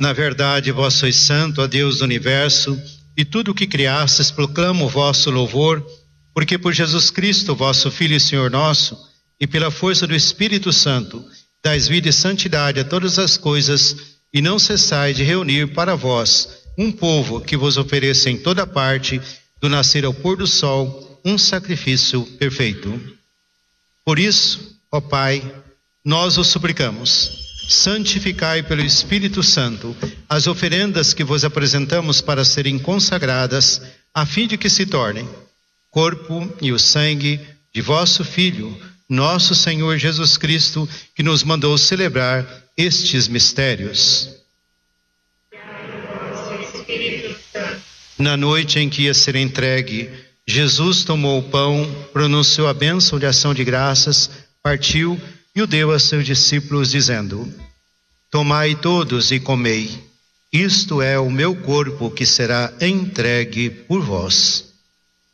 Na verdade, vós sois santo, ó Deus do universo, e tudo o que criastes proclama o vosso louvor, porque por Jesus Cristo, vosso Filho e Senhor nosso, e pela força do Espírito Santo, dais vida e santidade a todas as coisas, e não cessai de reunir para vós um povo que vos ofereça em toda parte, do nascer ao pôr do sol, um sacrifício perfeito. Por isso, ó Pai, nós os suplicamos, santificai pelo Espírito Santo as oferendas que vos apresentamos para serem consagradas, a fim de que se tornem corpo e o sangue de vosso Filho, nosso Senhor Jesus Cristo, que nos mandou celebrar estes mistérios. Na noite em que ia ser entregue, Jesus tomou o pão, pronunciou a bênção de ação de graças, partiu e o deu a seus discípulos, dizendo: Tomai todos e comei, isto é o meu corpo que será entregue por vós.